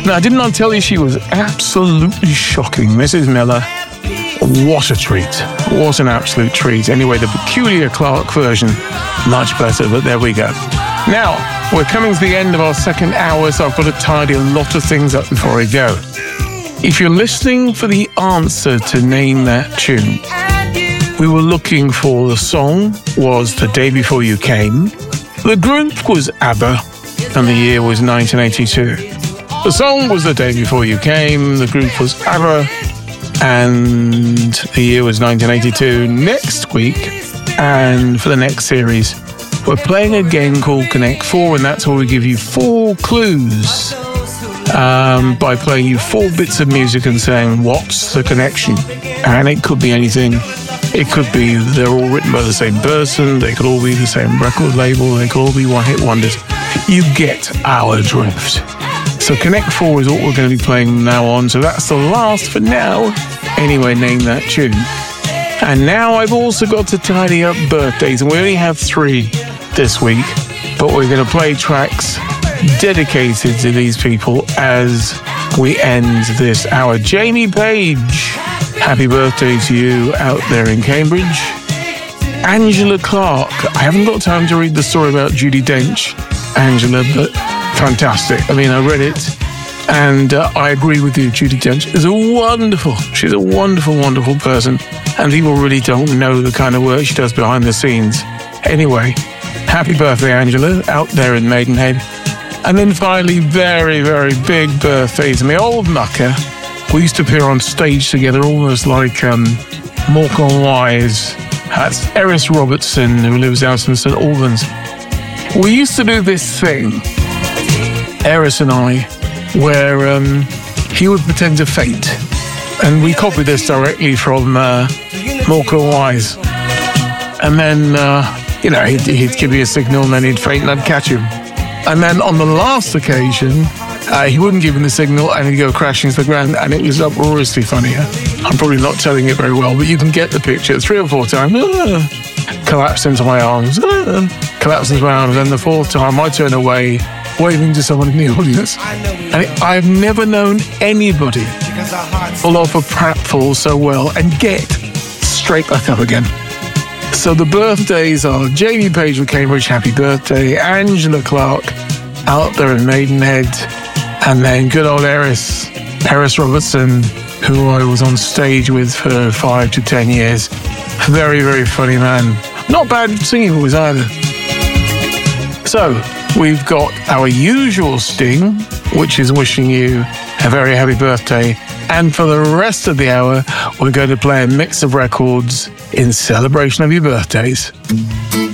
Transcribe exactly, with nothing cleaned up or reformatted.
Now, didn't I tell you she was absolutely shocking? Missus Miller, what a treat. What an absolute treat. Anyway, the Peculiar Clark version, much better, but there we go. Now, we're coming to the end of our second hour, so I've got to tidy a lot of things up before I go. If you're listening for the answer to name that tune, we were looking for the song was The Day Before You Came. The group was ABBA, and the year was nineteen eighty-two. The song was The Day Before You Came. The group was ABBA, and the year was nineteen eighty-two. Next week, and for the next series, we're playing a game called Connect Four, and that's where we give you four clues um, by playing you four bits of music and saying, what's the connection? And it could be anything. It could be they're all written by the same person. They could all be the same record label. They could all be one-hit wonders. You get our drift. So Connect Four is what we're going to be playing from now on. So that's the last for now. Anyway, name that tune. And now I've also got to tidy up birthdays. And we only have three this week. But we're going to play tracks dedicated to these people as we end this hour. Jamie Page, happy birthday to you out there in Cambridge. Angela Clark, I haven't got time to read the story about Judi Dench, Angela, but fantastic. I mean, I read it, and uh, I agree with you. Judi Dench is a wonderful, she's a wonderful, wonderful person, and people really don't know the kind of work she does behind the scenes. Anyway, happy birthday, Angela, out there in Maidenhead. And then finally, very, very big birthday to me, old Mucker. We used to appear on stage together, almost like um, Morecambe Wise. That's Eris Robertson, who lives out in St Albans. We used to do this thing, Eris and I, where um, he would pretend to faint. And we copied this directly from uh, Morecambe Wise. And then, uh, you know, he'd, he'd give me a signal and then he'd faint and I'd catch him. And then on the last occasion, uh, he wouldn't give him the signal and he'd go crashing to the ground, and it was uproariously funny. I'm probably not telling it very well, but you can get the picture. Three or four times, uh, collapse into my arms, uh, collapse into my arms, and the fourth time I turn away, waving to someone in the audience. And it, I've never known anybody pull off a pratfall so well and get straight back up again. So the birthdays are Jamie Page of Cambridge, happy birthday, Angela Clark out there in Maidenhead, and then good old Eris, Eris Robertson, who I was on stage with for five to ten years. Very, very funny man. Not bad singing voice either. So we've got our usual sting, which is wishing you a very happy birthday. And for the rest of the hour, we're going to play a mix of records in celebration of your birthdays.